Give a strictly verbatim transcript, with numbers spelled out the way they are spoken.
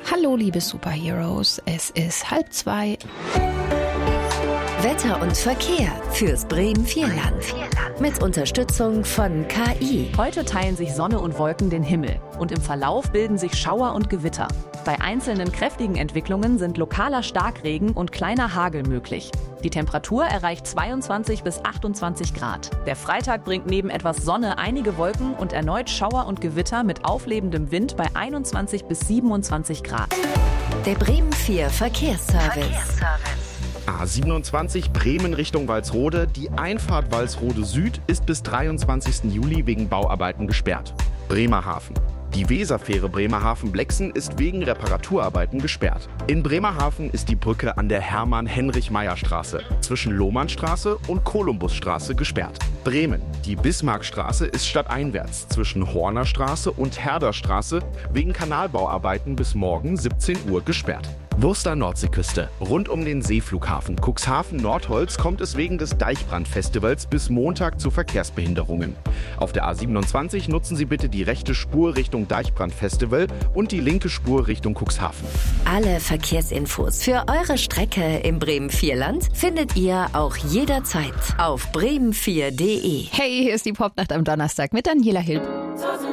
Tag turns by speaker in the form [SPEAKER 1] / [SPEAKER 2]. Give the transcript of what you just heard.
[SPEAKER 1] Hallo liebe Superheroes, es ist halb zwei.
[SPEAKER 2] Wetter und Verkehr fürs Bremen-Vierland. Mit Unterstützung von K I.
[SPEAKER 3] Heute teilen sich Sonne und Wolken den Himmel und im Verlauf bilden sich Schauer und Gewitter. Bei einzelnen kräftigen Entwicklungen sind lokaler Starkregen und kleiner Hagel möglich. Die Temperatur erreicht zweiundzwanzig bis achtundzwanzig Grad. Der Freitag bringt neben etwas Sonne einige Wolken und erneut Schauer und Gewitter mit auflebendem Wind bei einundzwanzig bis siebenundzwanzig Grad.
[SPEAKER 2] Der Bremen vier Verkehrsservice.
[SPEAKER 4] Verkehrsservice. A siebenundzwanzig Bremen Richtung Walsrode. Die Einfahrt Walsrode Süd ist bis dreiundzwanzigsten Juli wegen Bauarbeiten gesperrt. Bremerhaven. Die Weserfähre Bremerhaven-Blexen ist wegen Reparaturarbeiten gesperrt. In Bremerhaven ist die Brücke an der Hermann-Heinrich-Meyer-Straße zwischen Lohmannstraße und Kolumbusstraße gesperrt. Bremen. Die Bismarckstraße ist stadteinwärts zwischen Hornerstraße und Herderstraße wegen Kanalbauarbeiten bis morgen siebzehn Uhr gesperrt. Wurster Nordseeküste. Rund um den Seeflughafen Cuxhaven-Nordholz kommt es wegen des Deichbrandfestivals bis Montag zu Verkehrsbehinderungen. Auf der A siebenundzwanzig nutzen Sie bitte die rechte Spur Richtung Deichbrandfestival und die linke Spur Richtung Cuxhaven.
[SPEAKER 2] Alle Verkehrsinfos für eure Strecke im Bremen-Vierland findet ihr auch jederzeit auf bremen vier punkt de.
[SPEAKER 1] Hey, hier ist die Popnacht am Donnerstag mit Daniela Hilb.